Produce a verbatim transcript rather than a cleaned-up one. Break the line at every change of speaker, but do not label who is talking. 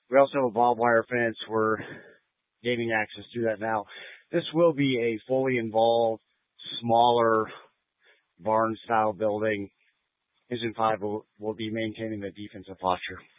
We also have a barbed wire fence. We're gaining access to that now. This will be a fully involved, smaller barn-style building. Engine five will, will be maintaining the defensive posture.